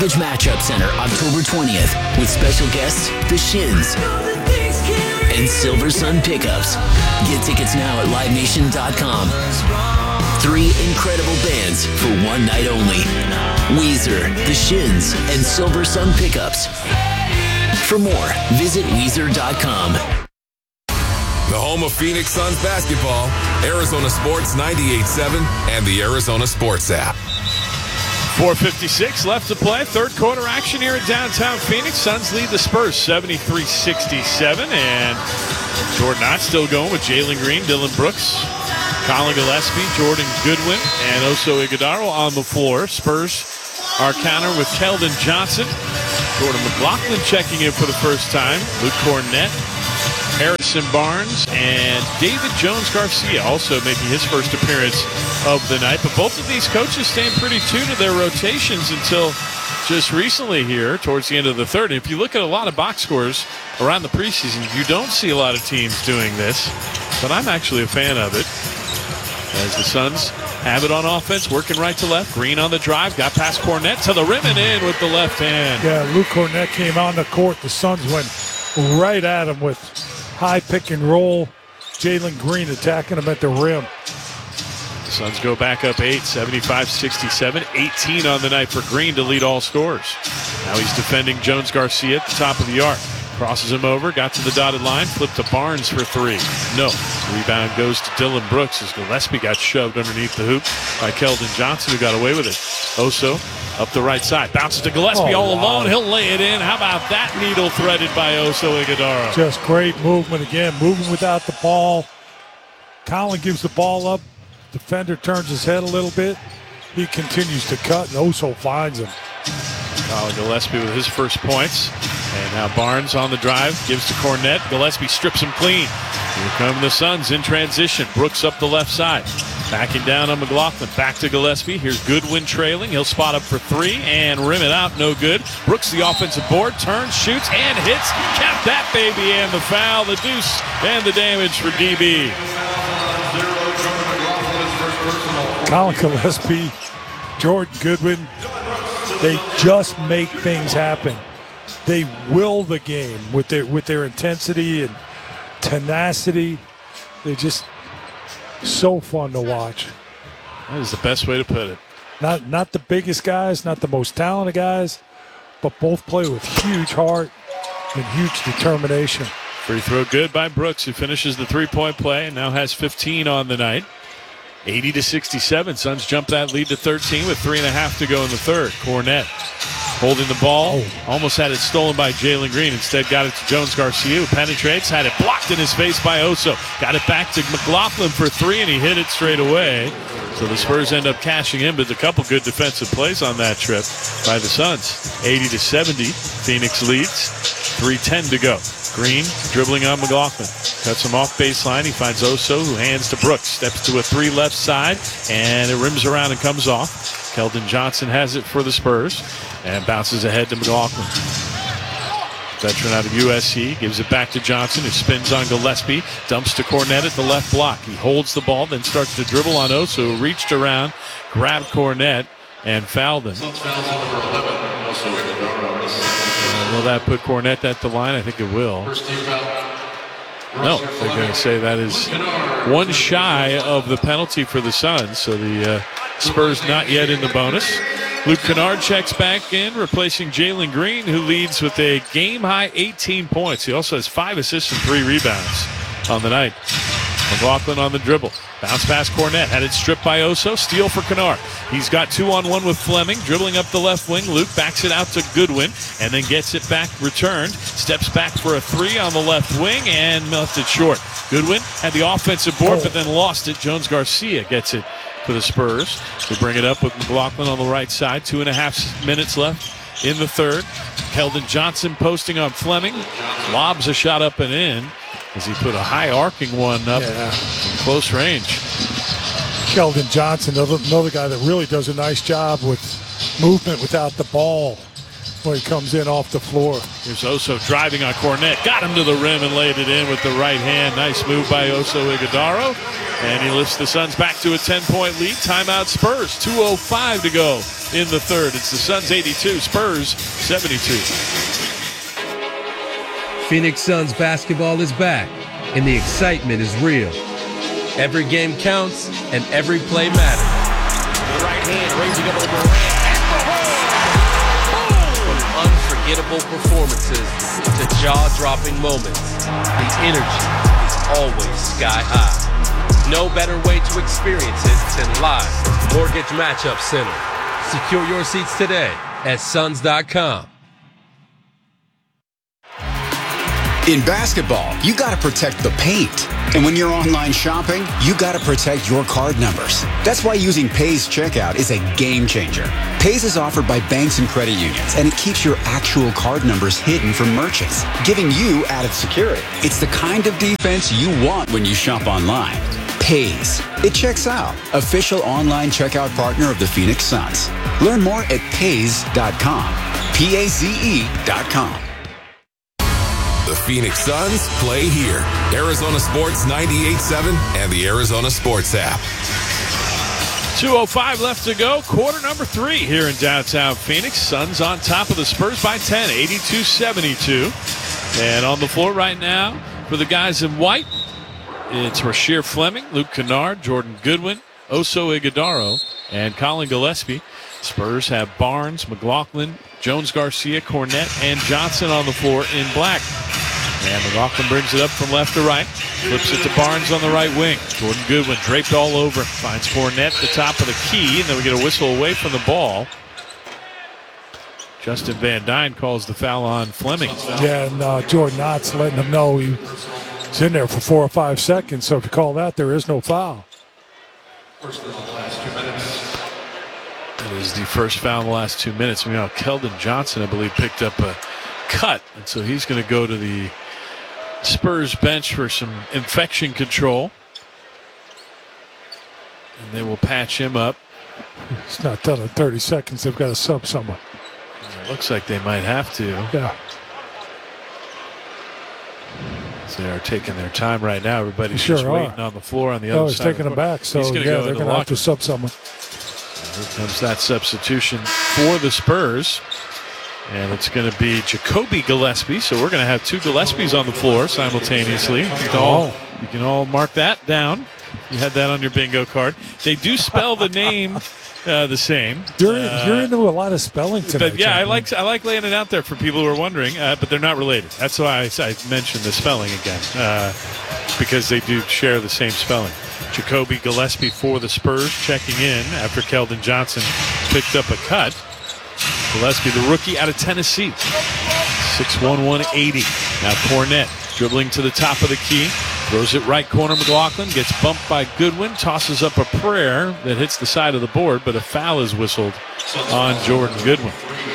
Mortgage Matchup Center, October 20th, with special guests, The Shins and Silver Sun Pickups. Get tickets now at LiveNation.com. 3 incredible bands for one night only. Weezer, The Shins, and Silver Sun Pickups. For more, visit Weezer.com. The home of Phoenix Suns basketball, Arizona Sports 98.7 and the Arizona Sports app. 4:56 left to play. Third quarter action here in downtown Phoenix. Suns lead the Spurs 73-67. And Jordan Ott still going with Jalen Green, Dylan Brooks, Colin Gillespie, Jordan Goodwin, and Oso Ighodaro on the floor. Spurs are counter with Keldon Johnson. Jordan McLaughlin checking in for the first time. Luke Cornett, Harrison Barnes, and David Jones-Garcia also making his first appearance of the night. But both of these coaches staying pretty true to their rotations until just recently here towards the end of the third. And if you look at a lot of box scores around the preseason, you don't see a lot of teams doing this. But I'm actually a fan of it, as the Suns have it on offense, working right to left. Green on the drive, got past Cornett to the rim and in with the left hand. Yeah, Luke Cornett came on the court. The Suns went right at him with high pick and roll. Jalen Green attacking him at the rim. The Suns go back up 8, 75-67. 18 on the night for Green to lead all scorers. Now he's defending Jones-Garcia at the top of the arc. Crosses him over, got to the dotted line, flipped to Barnes for 3. No. Rebound goes to Dylan Brooks as Gillespie got shoved underneath the hoop by Keldon Johnson, who got away with it. Oso up the right side, bounces to Gillespie all alone. He'll lay it in. How about that needle threaded by Oso Ighodaro? Just great movement again, moving without the ball. Colin gives the ball up. Defender turns his head a little bit. He continues to cut, and Oso finds him. Colin Gillespie with his first points. And now Barnes on the drive, gives to Cornett. Gillespie strips him clean. Here come the Suns in transition. Brooks up the left side. Backing down on McLaughlin. Back to Gillespie. Here's Goodwin trailing. He'll spot up for 3 and rim it out. No good. Brooks the offensive board. Turns, shoots, and hits. Count that baby. And the foul, the deuce, and the damage for DB. Colin Gillespie, Jordan Goodwin, they just make things happen. They will the game with their intensity and tenacity. They're just so fun to watch. That is the best way to put it. Not the biggest guys, not the most talented guys, but both play with huge heart and huge determination. Free throw good by Brooks, who finishes the three-point play and now has 15 on the night. 80-67. Suns jump that lead to 13 with 3.5 to go in the third. Cornett holding the ball. Almost had it stolen by Jalen Green. Instead got it to Jones-Garcia, who penetrates. Had it blocked in his face by Oso. Got it back to McLaughlin for 3, and he hit it straight away. So the Spurs end up cashing in, but a couple good defensive plays on that trip by the Suns. 80-70. Phoenix leads. 3:10 to go. Green dribbling on McLaughlin. Cuts him off baseline. He finds Oso, who hands to Brooks. Steps to a 3 left side, and it rims around and comes off. Keldon Johnson has it for the Spurs and bounces ahead to McLaughlin. Veteran out of USC gives it back to Johnson, who spins on Gillespie, dumps to Cornett at the left block. He holds the ball, then starts to dribble on Oso, who reached around, grabbed Cornett, and fouled him. Will that put Cornett at the line? I think it will. No, they're going to say that is one shy of the penalty for the Suns. So the Spurs not yet in the bonus. Luke Kennard checks back in, replacing Jalen Green, who leads with a game-high 18 points. He also has 5 assists and 3 rebounds on the night. McLaughlin on the dribble. Bounce pass Cornett. Had it stripped by Oso. Steal for Kennard. He's got 2-on-1 with Fleming. Dribbling up the left wing. Luke backs it out to Goodwin and then gets it back returned. Steps back for a 3 on the left wing and left it short. Goodwin had the offensive board but then lost it. Jones-Garcia gets it for the Spurs. They bring it up with McLaughlin on the right side. 2.5 minutes left in the third. Keldon Johnson posting on Fleming. Lobs a shot up and in as he put a high arcing one up in close range. Keldon Johnson, another guy that really does a nice job with movement without the ball when he comes in off the floor. Here's Oso driving on Cornett. Got him to the rim and laid it in with the right hand. Nice move by Oso Ighodaro. And he lifts the Suns back to a 10-point lead. Timeout Spurs. 2:05 to go in the third. It's the Suns 82, Spurs 72. Phoenix Suns basketball is back, and the excitement is real. Every game counts, and every play matters. The right hand raising up over From unforgettable performances to jaw-dropping moments, the energy is always sky high. No better way to experience it than live at Mortgage Matchup Center. Secure your seats today at Suns.com. In basketball, you got to protect the paint. And when you're online shopping, you got to protect your card numbers. That's why using Paze Checkout is a game changer. Paze is offered by banks and credit unions, and it keeps your actual card numbers hidden from merchants, giving you added security. It's the kind of defense you want when you shop online. Paze. It checks out. Official online checkout partner of the Phoenix Suns. Learn more at Paze.com. Paze.com. The Phoenix Suns play here. Arizona Sports 98.7 and the Arizona Sports app. 2:05 left to go. Quarter number 3 here in downtown Phoenix. Suns on top of the Spurs by 10, 82-72. And on the floor right now for the guys in white, it's Rasheer Fleming, Luke Kennard, Jordan Goodwin, Oso Ighodaro, and Colin Gillespie. Spurs have Barnes, McLaughlin, Jones Garcia, Cornette, and Johnson on the floor in black. And McLaughlin brings it up from left to right. Flips it to Barnes on the right wing. Jordan Goodwin draped all over. Finds Cornette at the top of the key. And then we get a whistle away from the ball. Justin Van Dyne calls the foul on Fleming. Yeah, and Jordan Knott's letting him know he's in there for 4 or 5 seconds. So if you call that, there is no foul. It is the first foul in the last 2 minutes. You know, Keldon Johnson, I believe, picked up a cut. And so he's going to go to the Spurs bench for some infection control. And they will patch him up. It's not done in 30 seconds. They've got to sub someone. It looks like they might have to. Yeah. So they are taking their time right now. Everybody's Sure just waiting on the floor on the other he's side. taking them back. So, he's yeah, they're going to have to sub someone. Here comes that substitution for the Spurs. And it's going to be Jacoby Gillespie. So we're going to have 2 Gillespies on the floor simultaneously. You can all mark that down. You had that on your bingo card. They do spell the name the same. You're into a lot of spelling tonight. But yeah, I like laying it out there for people who are wondering, but they're not related. That's why I mentioned the spelling again, because they do share the same spelling. Jacoby Gillespie for the Spurs checking in after Keldon Johnson picked up a cut. Gillespie, the rookie out of Tennessee, 6'1", 180. Now Cornette dribbling to the top of the key. Throws it right corner. McLaughlin gets bumped by Goodwin. Tosses up a prayer that hits the side of the board, but a foul is whistled on Jordan Goodwin.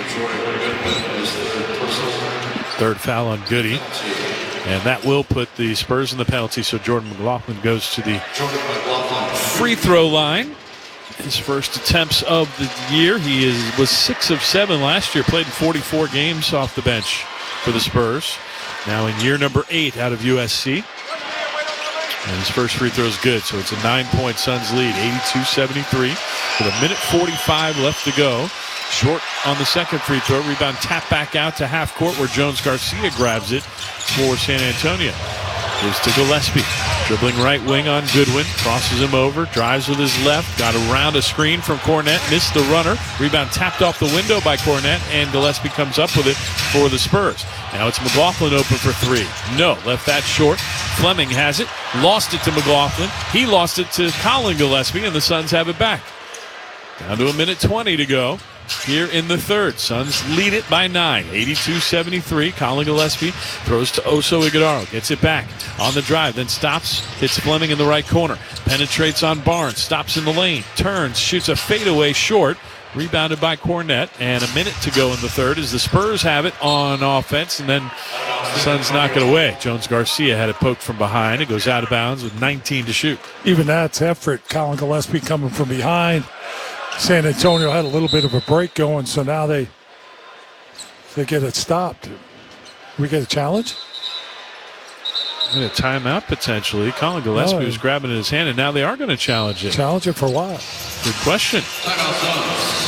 Third foul on Goody. And that will put the Spurs in the penalty, so Jordan McLaughlin goes to the free throw line. His first attempts of the year. He was 6 of 7 last year, played in 44 games off the bench for the Spurs. Now in year number 8 out of USC. And his first free throw is good, so it's a 9-point Suns lead, 82-73. With a minute 45 left to go. Short on the second free throw. Rebound tap back out to half court where Jones Garcia grabs it for San Antonio. Gives to Gillespie. Dribbling right wing on Goodwin. Crosses him over. Drives with his left. Got around a screen from Cornette. Missed the runner. Rebound tapped off the window by Cornette. And Gillespie comes up with it for the Spurs. Now it's McLaughlin open for 3. No. Left that short. Fleming has it. Lost it to McLaughlin. He lost it to Colin Gillespie. And the Suns have it back. Down to a minute 20 to go. Here in the third, Suns lead it by 9, 82-73. Colin Gillespie throws to Oso Ighodaro, gets it back on the drive, then stops, hits Fleming in the right corner, penetrates on Barnes, stops in the lane, turns, shoots a fadeaway short, rebounded by Cornette, and a minute to go in the third as the Spurs have it on offense, and then the Suns knock it away. Jones Garcia had it poked from behind. It goes out of bounds with 19 to shoot. Even that's effort. Colin Gillespie coming from behind. San Antonio had a little bit of a break going, so now they get it stopped. We get a challenge? And a timeout potentially. Colin Gillespie was grabbing it in his hand, and now they are going to challenge it. Challenge it for what? Good question.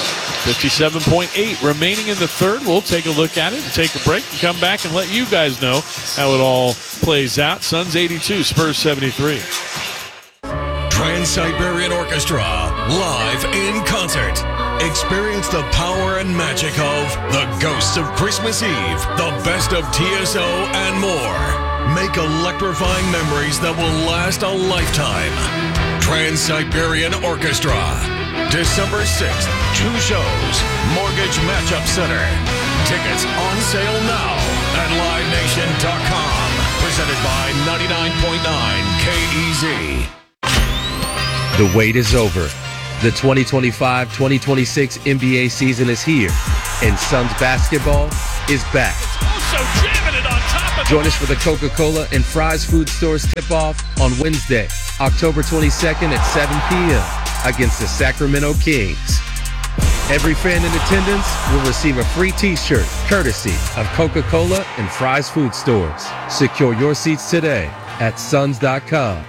57.8 remaining in the third. We'll take a look at it and take a break and come back and let you guys know how it all plays out. Suns 82, Spurs 73. Trans-Siberian Orchestra, live in concert. Experience the power and magic of The Ghosts of Christmas Eve, the best of TSO, and more. Make electrifying memories that will last a lifetime. Trans-Siberian Orchestra, December 6th, 2 shows, Mortgage Matchup Center. Tickets on sale now at LiveNation.com. Presented by 99.9 KEZ. The wait is over. The 2025-2026 NBA season is here, and Suns basketball is back. Also jamming it on top of Join us for the Coca-Cola and Fry's Food Stores tip-off on Wednesday, October 22nd at 7 p.m. against the Sacramento Kings. Every fan in attendance will receive a free T-shirt courtesy of Coca-Cola and Fry's Food Stores. Secure your seats today at Suns.com.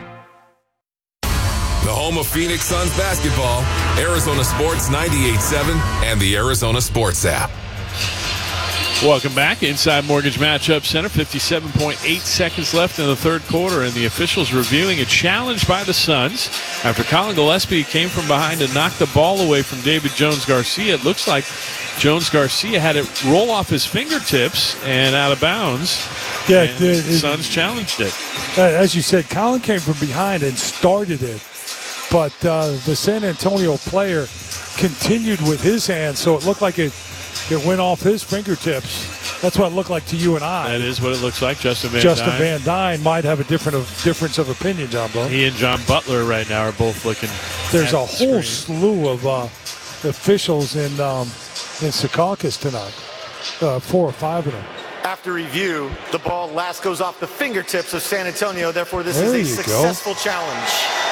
The home of Phoenix Suns basketball, Arizona Sports 98.7 and the Arizona Sports app. Welcome back. Inside Mortgage Matchup Center, 57.8 seconds left in the third quarter, and the officials reviewing a challenge by the Suns after Colin Gillespie came from behind and knocked the ball away from David Jones-Garcia. It looks like Jones-Garcia had it roll off his fingertips and out of bounds. Yeah, the Suns challenged it. As you said, Colin came from behind and started it, but the San Antonio player continued with his hand, so it looked like it went off his fingertips. That's what it looked like to you and I. That is what it looks like. Justin Van Dyne might have a difference of opinion, John Blow. He and John Butler right now are both looking. There's a whole slew of officials in Secaucus tonight. 4 or 5 of them. After review, the ball last goes off the fingertips of San Antonio. Therefore, this is a successful challenge.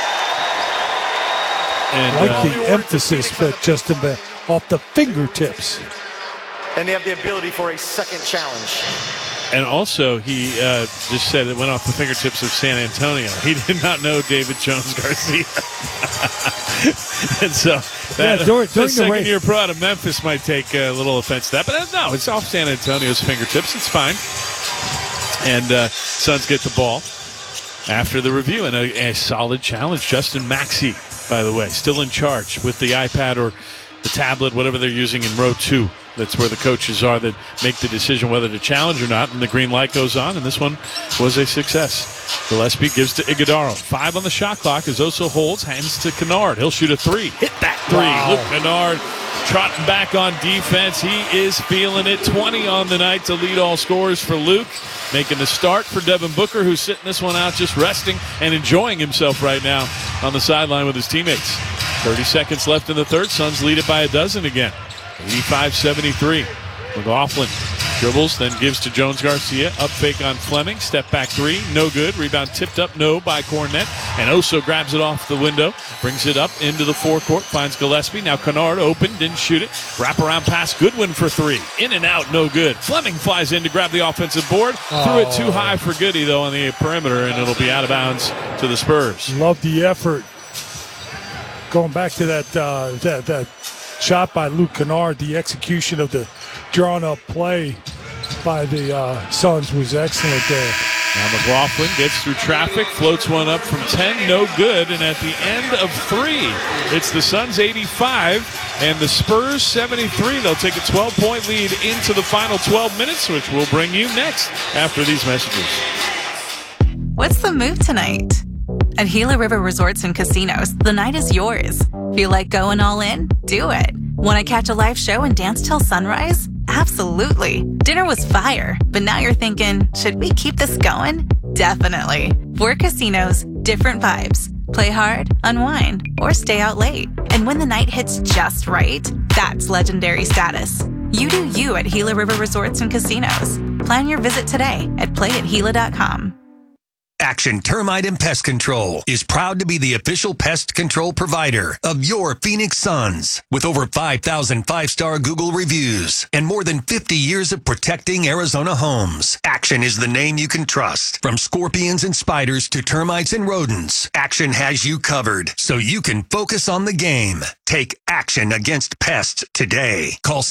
And I like the emphasis that Justin off the fingertips. And they have the ability for a second challenge. And also, he just said it went off the fingertips of San Antonio. He did not know David Jones-Garcia. And so, during the second-year pro out of Memphis might take a little offense to that. But no, it's off San Antonio's fingertips. It's fine. And Suns get the ball after the review. And a solid challenge. Justin Maxey, by the way, still in charge with the iPad or the tablet, whatever they're using in row 2. That's where the coaches are that make the decision whether to challenge or not, and the green light goes on, and this one was a success. Gillespie gives to Iguodaro. 5 on the shot clock as Oso holds, hands to Kennard. He'll shoot a 3. Hit that 3. Wow. Luke Kennard trotting back on defense. He is feeling it. 20 on the night to lead all scorers for Luke. Making the start for Devin Booker, who's sitting this one out just resting and enjoying himself right now on the sideline with his teammates. 30 seconds left in the third. Suns lead it by a dozen again. 85-73. McLaughlin dribbles, then gives to Jones-Garcia. Up fake on Fleming. Step back 3. No good. Rebound tipped up. No by Cornette. And Oso grabs it off the window. Brings it up into the forecourt. Finds Gillespie. Now Kennard open. Didn't shoot it. Wraparound pass. Goodwin for 3. In and out. No good. Fleming flies in to grab the offensive board. Threw it too high for Goody, though, on the perimeter. And it'll be out of bounds to the Spurs. Love the effort. Going back to that shot by Luke Kennard, the execution of the drawn-up play by the Suns was excellent there. Now McLaughlin gets through traffic, floats one up from 10, no good, and at the end of 3, it's the Suns 85 and the Spurs 73. They'll take a 12-point lead into the final 12 minutes, which we'll bring you next after these messages. What's the move tonight? At Gila River Resorts and Casinos, the night is yours. Feel like going all in? Do it. Want to catch a live show and dance till sunrise? Absolutely. Dinner was fire, but now you're thinking, should we keep this going? Definitely. 4 casinos, different vibes. Play hard, unwind, or stay out late. And when the night hits just right, that's legendary status. You do you at Gila River Resorts and Casinos. Plan your visit today at playatgila.com. Action Termite and Pest Control is proud to be the official pest control provider of your Phoenix Suns. With over 5,000 five-star Google reviews and more than 50 years of protecting Arizona homes, Action is the name you can trust. From scorpions and spiders to termites and rodents, Action has you covered so you can focus on the game. Take action against pests today. Call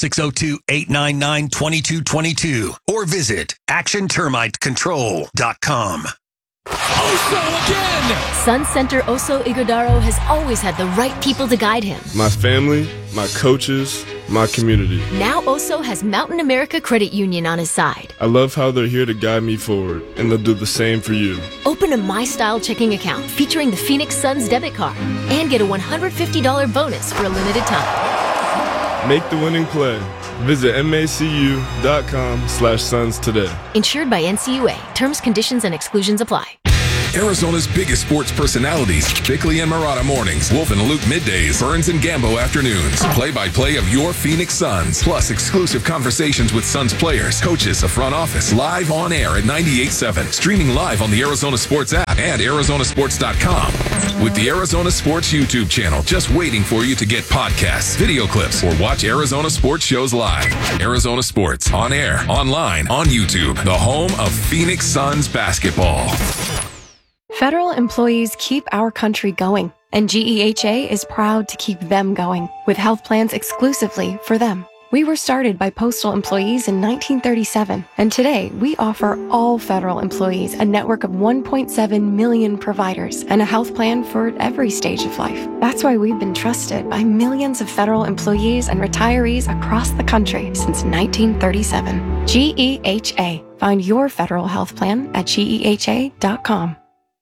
602-899-2222 or visit actiontermitecontrol.com. Oso again! Sun Center Oso Ighodaro has always had the right people to guide him. My family, my coaches, my community. Now Oso has Mountain America Credit Union on his side. I love how they're here to guide me forward, and they'll do the same for you. Open a My Style checking account featuring the Phoenix Suns debit card and get a $150 bonus for a limited time. Make the winning play. Visit macu.com/Suns today. Insured by NCUA. Terms, conditions, and exclusions apply. Arizona's biggest sports personalities, Bickley and Murata mornings, Wolf and Luke middays, Burns and Gambo afternoons. Play-by-play of your Phoenix Suns, plus exclusive conversations with Suns players, coaches, the front office, live on air at 98.7, streaming live on the Arizona Sports app and arizonasports.com. With the Arizona Sports YouTube channel just waiting for you to get podcasts, video clips, or watch Arizona Sports shows live. Arizona Sports, on air, online, on YouTube, the home of Phoenix Suns basketball. Federal employees keep our country going, and GEHA is proud to keep them going with health plans exclusively for them. We were started by postal employees in 1937, and today we offer all federal employees a network of 1.7 million providers and a health plan for every stage of life. That's why we've been trusted by millions of federal employees and retirees across the country since 1937. GEHA. Find your federal health plan at GEHA.com.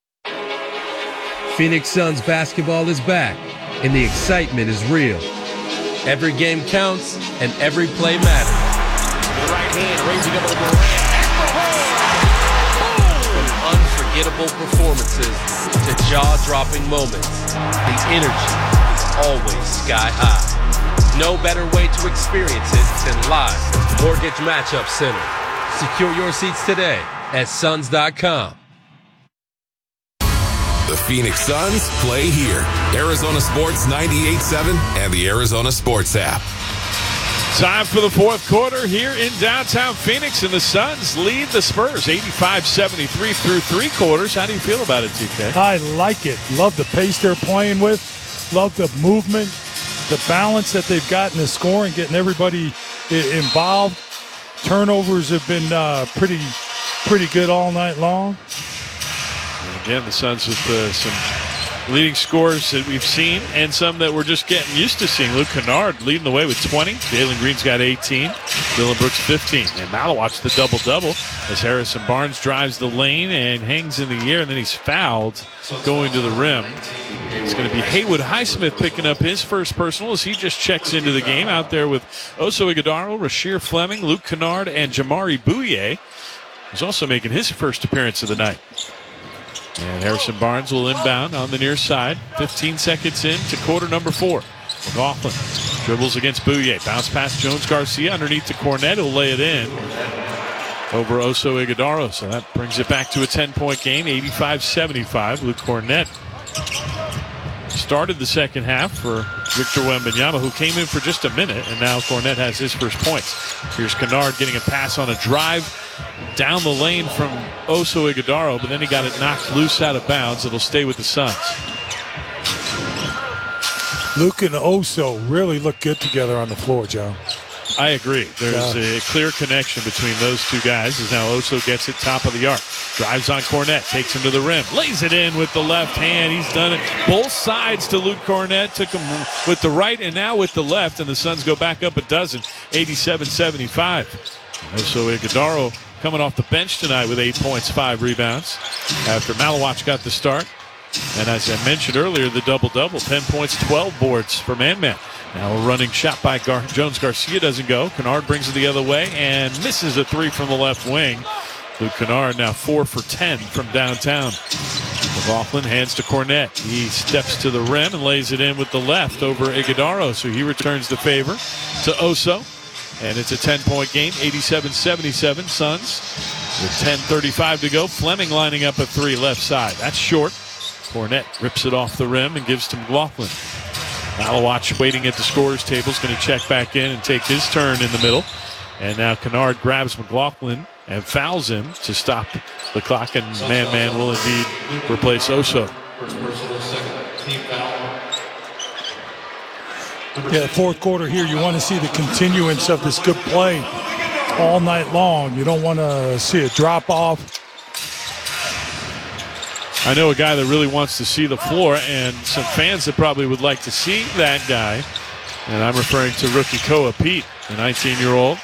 Phoenix Suns basketball is back, and the excitement is real. Every game counts, and every play matters. The right hand, raising up over From unforgettable performances to jaw-dropping moments, the energy is always sky high. No better way to experience it than live at Mortgage Matchup Center. Secure your seats today at Suns.com. The Phoenix Suns play here. Arizona Sports 98.7 and the Arizona Sports app. Time for the fourth quarter here in downtown Phoenix, and the Suns lead the Spurs 85-73 through three quarters. How do you feel about it, TK? I like it. Love the pace they're playing with. Love the movement, the balance that they've got in the scoring, getting everybody involved. Turnovers have been pretty good all night long. Again, the Suns with some leading scores that we've seen and some that we're just getting used to seeing. Luke Kennard leading the way with 20. Jalen Green's got 18. Dylan Brooks 15. And Malawatch the double-double as Harrison Barnes drives the lane and hangs in the air, and then he's fouled going to the rim. It's going to be Haywood Highsmith picking up his first personal as he just checks into the game out there with Oso Ighodaro, Rasheer Fleming, Luke Kennard, and Jamari Bouye, who's also making his first appearance of the night. And Harrison Barnes will inbound on the near side. 15 seconds into quarter number 4. McLaughlin dribbles against Bouye. Bounce past Jones Garcia underneath to Cornette. He'll lay it in over Oso Ighodaro. So that brings it back to a 10-point game, 85-75. Luke Cornette started the second half for Victor Wembanyama, who came in for just a minute, and now Cornette has his first points. Here's Kennard getting a pass on a drive down the lane from Oso Ighodaro, but then he got it knocked loose out of bounds. It'll stay with the Suns. Luke and Oso really look good together on the floor, Joe. I agree. There's a clear connection between those two guys as now Oso gets it top of the arc. Drives on Cornette, takes him to the rim, lays it in with the left hand. He's done it both sides to Luke Cornette. Took him with the right and now with the left, and the Suns go back up a dozen, 87-75. Oso Ighodaro coming off the bench tonight with 8 points, 5 rebounds after Malawatch got the start. And as I mentioned earlier, the double-double, 10 points, 12 boards for Man-Man. Now a running shot by Jones Garcia doesn't go. Kennard brings it the other way and misses a three from the left wing. Luke Kennard now 4 for 10 from downtown. McLaughlin hands to Cornette. He steps to the rim and lays it in with the left over Ighodaro. So he returns the favor to Oso. And it's a 10-point game, 87-77. Suns With 10:35 to go, Fleming lining up a three left side. That's short. Cornette rips it off the rim and gives to McLaughlin. Malawach waiting at the scorer's table is going to check back in and take his turn in the middle. And now Kennard grabs McLaughlin and fouls him to stop the clock, and man will indeed replace Oso. Yeah, fourth quarter here, you want to see the continuance of this good play all night long. You don't want to see a drop off. I know a guy that really wants to see the floor, and some fans that probably would like to see that guy. And I'm referring to rookie Koa Pete, the 19-year-old.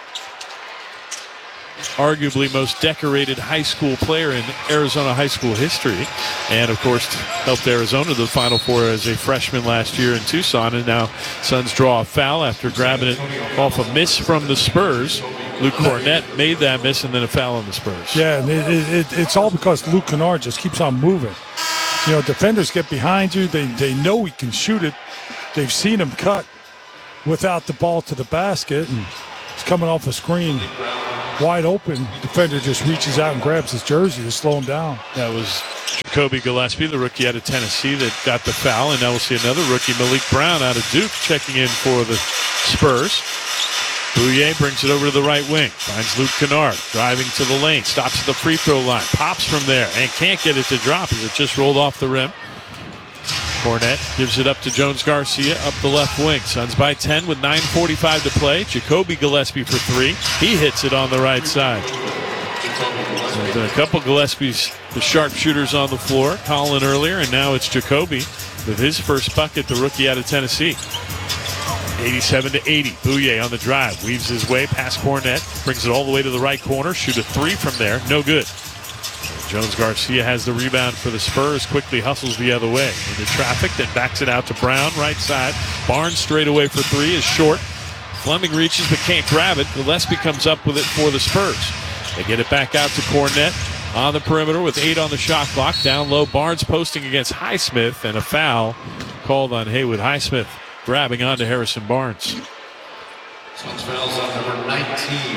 Arguably most decorated high school player in Arizona high school history. And, of course, helped Arizona to the Final Four as a freshman last year in Tucson. And now Suns draw a foul after grabbing it off a miss from the Spurs. Luke Cornette made that miss and then a foul on the Spurs. Yeah, and it's all because Luke Kennard just keeps on moving. You know, defenders get behind you. They know he can shoot it. They've seen him cut without the ball to the basket. And he's coming off a screen wide open. Defender just reaches out and grabs his jersey to slow him down. That was Jacoby Gillespie, the rookie out of Tennessee, that got the foul. And now we'll see another rookie, Malik Brown, out of Duke, checking in for the Spurs. Bouye brings it over to the right wing. Finds Luke Kennard driving to the lane. Stops at the free throw line. Pops from there and can't get it to drop as it just rolled off the rim. Cornette gives it up to Jones Garcia up the left wing. Suns by 10 with 9:45 to play. Jacoby Gillespie for three. He hits it on the right side. There's been a couple Gillespies, the sharpshooters on the floor. Colin earlier, and now it's Jacoby with his first bucket, the rookie out of Tennessee. 87-80. Bouye on the drive. Weaves his way past Cornette. Brings it all the way to the right corner. Shoot a three from there. No good. Jones Garcia has the rebound for the Spurs. Quickly hustles the other way into traffic. Then backs it out to Brown. Right side. Barnes straight away for three is short. Fleming reaches but can't grab it. Gillespie comes up with it for the Spurs. They get it back out to Cornette on the perimeter with 8 on the shot clock. Down low. Barnes posting against Highsmith, and a foul called on Haywood. Highsmith grabbing onto Harrison Barnes. Suns fouls on number 19.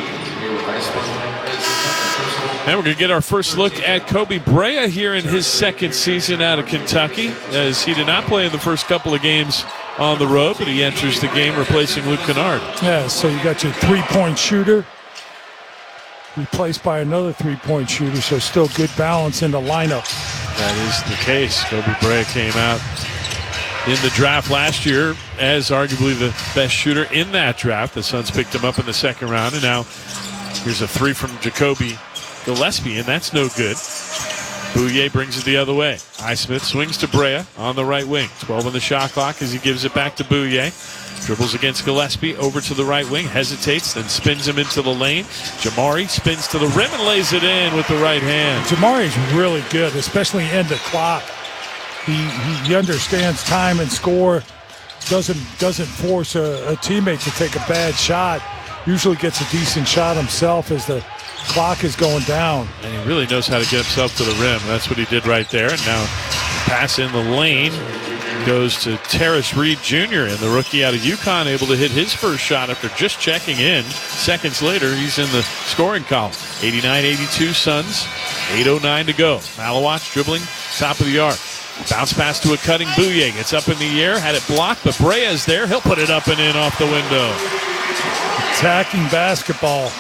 And we're going to get our first look at Kobe Brea here in his second season out of Kentucky, as he did not play in the first couple of games on the road, but he enters the game replacing Luke Kennard. Yeah, so you got your three-point shooter replaced by another three-point shooter, so still good balance in the lineup. That is the case. Kobe Brea came out in the draft last year as arguably the best shooter in that draft. The Suns picked him up in the second round, and now here's a three from Jacoby Gillespie, and that's no good. Bouye brings it the other way. Highsmith swings to Brea on the right wing. 12 on the shot clock as he gives it back to Bouye. Dribbles against Gillespie over to the right wing. Hesitates, then spins him into the lane. Jamari spins to the rim and lays it in with the right hand. Jamari's really good, especially end of clock. He understands time and score. Doesn't force a teammate to take a bad shot. Usually gets a decent shot himself as the clock is going down. And he really knows how to get himself to the rim. That's what he did right there. And now pass in the lane goes to Terrace Reed Jr. and the rookie out of UConn able to hit his first shot after just checking in. Seconds later, he's in the scoring column. 89-82 Suns. 8:09 to go. Malawach dribbling top of the arc. Bounce pass to a cutting Bouye. Gets up in the air. Had it blocked, but Brea's there. He'll put it up and in off the window. Attacking basketball.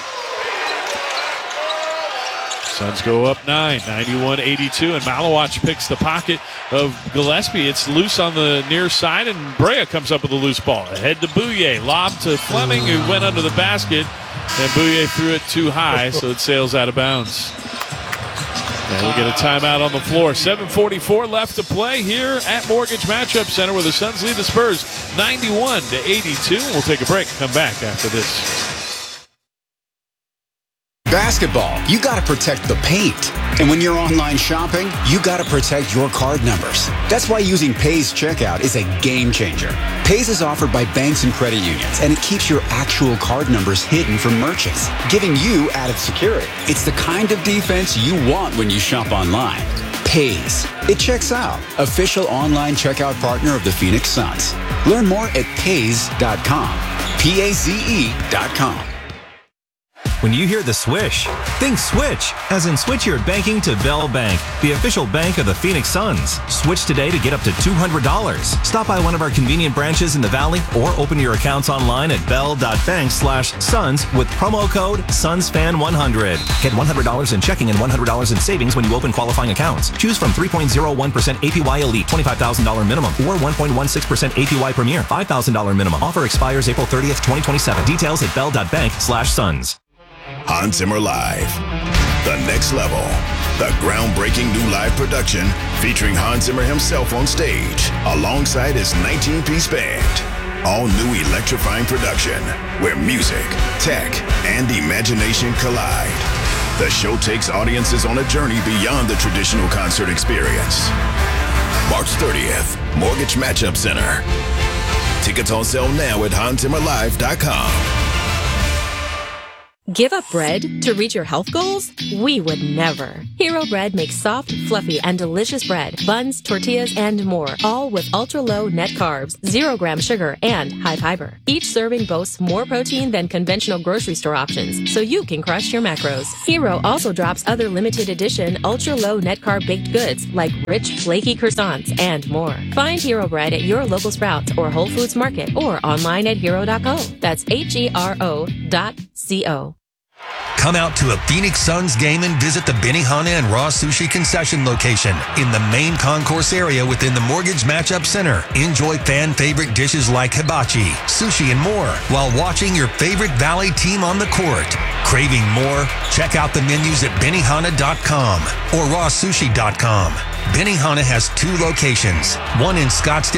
Suns go up 9, 91-82, and Malawach picks the pocket of Gillespie. It's loose on the near side, and Brea comes up with a loose ball. Ahead to Bouye. Lob to Fleming, who went under the basket, and Bouye threw it too high, so it sails out of bounds. And we'll get a timeout on the floor. 7:44 left to play here at Mortgage Matchup Center, where the Suns lead the Spurs 91-82. We'll take a break. Come back after this. Basketball, you got to protect the paint. And when you're online shopping, you got to protect your card numbers. That's why using Paze Checkout is a game changer. Paze is offered by banks and credit unions, and it keeps your actual card numbers hidden from merchants, giving you added security. It's the kind of defense you want when you shop online. Paze. It checks out. Official online checkout partner of the Phoenix Suns. Learn more at paze.com. Paze.com. When you hear the swish, think switch, as in switch your banking to Bell Bank, the official bank of the Phoenix Suns. Switch today to get up to $200. Stop by one of our convenient branches in the Valley or open your accounts online at bell.bank/Suns with promo code SunsFan100. Get $100 in checking and $100 in savings when you open qualifying accounts. Choose from 3.01% APY Elite, $25,000 minimum, or 1.16% APY Premier, $5,000 minimum. Offer expires April 30th, 2027. Details at bell.bank/Suns. Hans Zimmer Live. The next level. The groundbreaking new live production featuring Hans Zimmer himself on stage alongside his 19-piece band. All new electrifying production where music, tech, and imagination collide. The show takes audiences on a journey beyond the traditional concert experience. March 30th, Mortgage Matchup Center. Tickets on sale now at HansZimmerLive.com. Give up bread to reach your health goals? We would never. Hero Bread makes soft, fluffy, and delicious bread, buns, tortillas, and more, all with ultra-low net carbs, 0-gram sugar, and high fiber. Each serving boasts more protein than conventional grocery store options, so you can crush your macros. Hero also drops other limited edition, ultra-low net carb baked goods like rich, flaky croissants and more. Find Hero Bread at your local Sprouts or Whole Foods Market or online at hero.co. That's HERO.co. Come out to a Phoenix Suns game and visit the Benihana and Raw Sushi concession location in the main concourse area within the Mortgage Matchup Center. Enjoy fan favorite dishes like hibachi, sushi, and more while watching your favorite Valley team on the court. Craving more? Check out the menus at Benihana.com or RawSushi.com. Benihana has 2 locations, one in Scottsdale